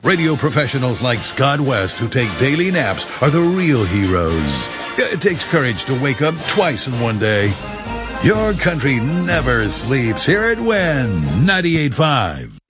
Radio professionals like Scott West, who take daily naps, are the real heroes. It takes courage to wake up twice in one day. Your country never sleeps. Here at WIN 98.5.